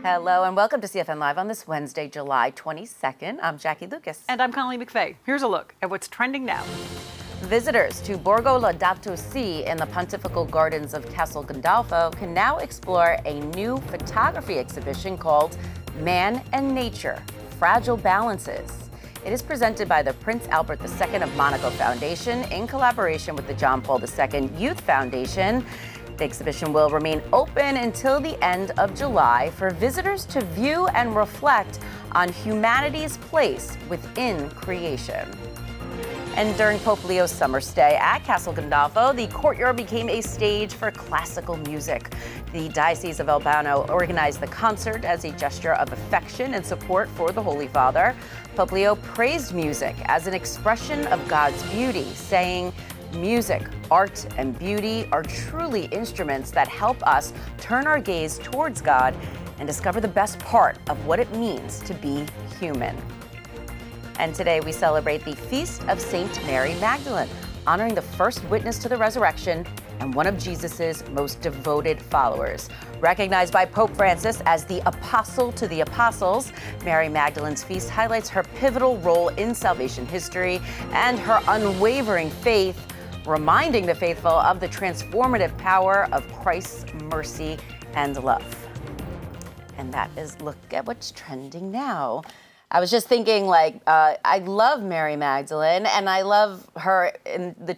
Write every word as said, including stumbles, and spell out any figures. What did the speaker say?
Hello and welcome to C F N Live on this Wednesday, July twenty-second. I'm Jackie Lucas. And I'm Colleen McVeigh. Here's a look at what's trending now. Visitors to Borgo Laudato Si in the Pontifical Gardens of Castel Gandolfo can now explore a new photography exhibition called Man and Nature, Fragile Balances. It is presented by the Prince Albert the Second of Monaco Foundation in collaboration with the John Paul the Second Youth Foundation. The exhibition will remain open until the end of July for visitors to view and reflect on humanity's place within creation. And during Pope Leo's summer stay at Castel Gandolfo, the courtyard became a stage for classical music. The Diocese of Albano organized the concert as a gesture of affection and support for the Holy Father. Pope Leo praised music as an expression of God's beauty, saying, "Music, art, and beauty are truly instruments that help us turn our gaze towards God and discover the best part of what it means to be human." And today we celebrate the Feast of Saint Mary Magdalene, honoring the first witness to the resurrection and one of Jesus's most devoted followers. Recognized by Pope Francis as the Apostle to the Apostles, Mary Magdalene's feast highlights her pivotal role in salvation history and her unwavering faith, reminding the faithful of the transformative power of Christ's mercy and love. And that is look at what's trending now. I was just thinking, like, uh, I love Mary Magdalene, and I love her in the